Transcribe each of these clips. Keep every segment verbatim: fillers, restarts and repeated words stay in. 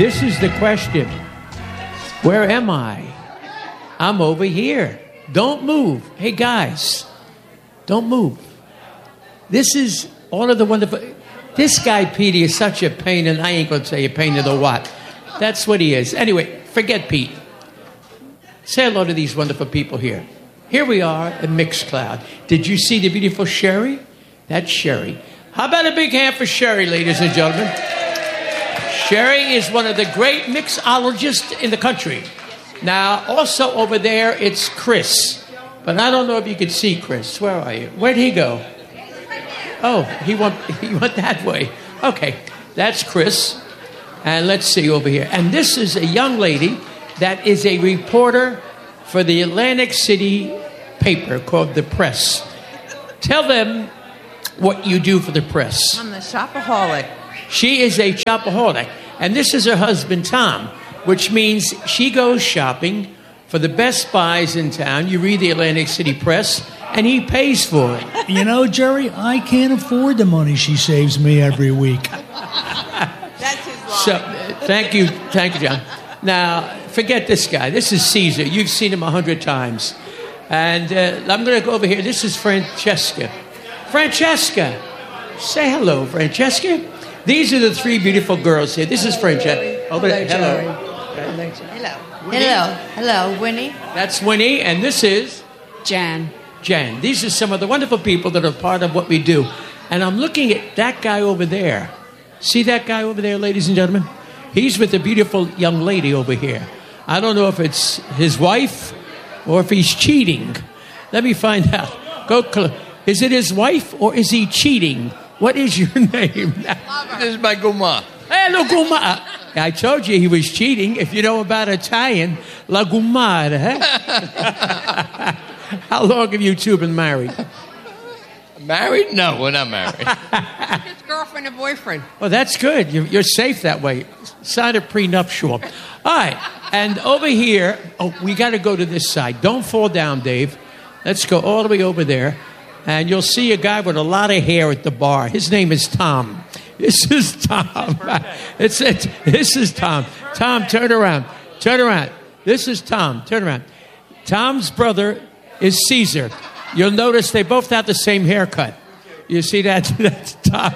This is the question. Where am I? I'm over here. Don't move. Hey, guys, don't move. This is all of the wonderful... This guy, Petey, is such a pain, and I ain't going to say a pain in the what. That's what he is. Anyway, forget Pete. Say hello to these wonderful people here. Here we are at Mixcloud. Did you see the beautiful Sherry? That's Sherry. How about a big hand for Sherry, ladies and gentlemen? Sherry is one of the great mixologists in the country. Now, also over there, it's Chris. But I don't know if you can see Chris. Where are you? Where'd he go? Oh, he went, he went that way. Okay, that's Chris. And let's see over here. And this is a young lady that is a reporter for the Atlantic City paper called The Press. Tell them what you do for The Press. I'm the shopaholic. She is a shopaholic. And this is her husband, Tom, which means she goes shopping for the best buys in town. You read the Atlantic City Press, and he pays for it. You know, Jerry, I can't afford the money she saves me every week. That's his line. So, uh, thank you, thank you, John. Now, forget this guy. This is Caesar. You've seen him a hundred times. And uh, I'm going to go over here. This is Francesca. Francesca. Say hello, Francesca. These are the three beautiful girls here. This is Francesca. Over there. Hello. Hello. Hello. Hello, Winnie. That's Winnie. And this is? Jan. Jan. These are some of the wonderful people that are part of what we do. And I'm looking at that guy over there. See that guy over there, ladies and gentlemen? He's with a beautiful young lady over here. I don't know if it's his wife or if he's cheating. Let me find out. Go. Cl- is it his wife or is he cheating? What is your name? This is my guma. Hello, guma. I told you he was cheating. If you know about Italian, la gumara. Huh? How long have you two been married? Married? No, we're not married. His girlfriend and boyfriend. Well, that's good. You're, you're safe that way. Sign a prenuptial. All right. And over here, oh, we got to go to this side. Don't fall down, Dave. Let's go all the way over there. And you'll see a guy with a lot of hair at the bar. His name is Tom. This is Tom. It's it. This is Tom. Tom, turn around. Turn around. This is Tom. Turn around. Tom's brother is Caesar. You'll notice they both have the same haircut. You see that? That's Tom.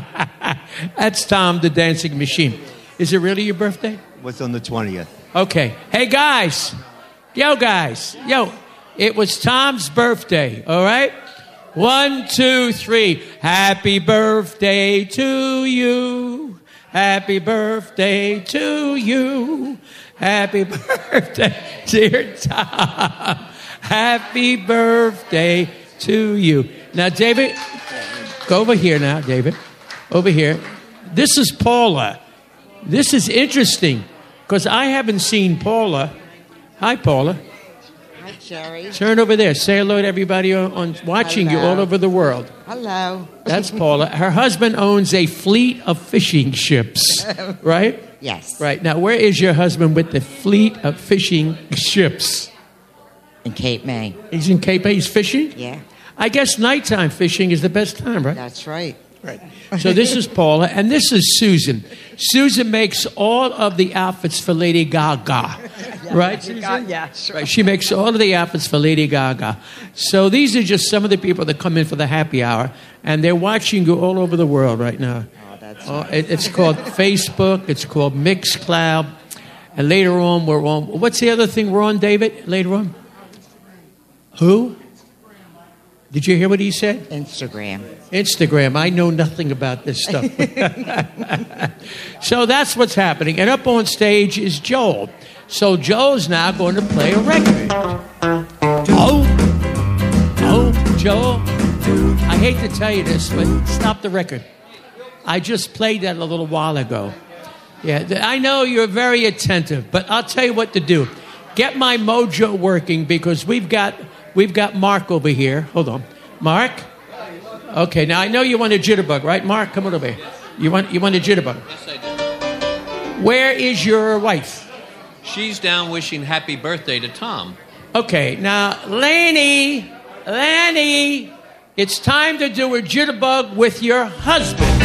That's Tom, the dancing machine. Is it really your birthday? What's on the twentieth? Okay. Hey, guys. Yo, guys. Yo, it was Tom's birthday, all right? One, two, three. Happy birthday to you. Happy birthday to you. Happy birthday, dear Tom. Happy birthday to you. Now, David, go over here now, David. Over here. This is Paula. This is interesting because I haven't seen Paula. Hi, Paula. Hi, Jerry. Turn over there. Say hello to everybody on, on watching hello. You all over the world. Hello. That's Paula. Her husband owns a fleet of fishing ships, right? Yes. Right. Now, where is your husband with the fleet of fishing ships? In Cape May. He's in Cape May. He's fishing? Yeah. I guess nighttime fishing is the best time, right? That's right. Right. So this is Paula, and this is Susan. Susan makes all of the outfits for Lady Gaga. Yeah, right, Susan? Yeah, sure. Right. She makes all of the outfits for Lady Gaga. So these are just some of the people that come in for the happy hour, and they're watching you all over the world right now. Oh, that's oh, nice. it, It's called Facebook. It's called Mixcloud. And later on, we're on... What's the other thing we're on, David, later on? Who? Did you hear what he said? Instagram. Instagram. I know nothing about this stuff. So that's what's happening. And up on stage is Joel. So Joel's now going to play a record. Oh, oh, Joel. I hate to tell you this, but stop the record. I just played that a little while ago. Yeah, I know you're very attentive, but I'll tell you what to do. Get my mojo working because we've got... We've got Mark over here. Hold on. Mark? Okay, now I know you want a jitterbug, right? Mark, come on over here. You want you want a jitterbug? Yes, I do. Where is your wife? She's down wishing happy birthday to Tom. Okay, now, Lanny, Lanny, it's time to do a jitterbug with your husband.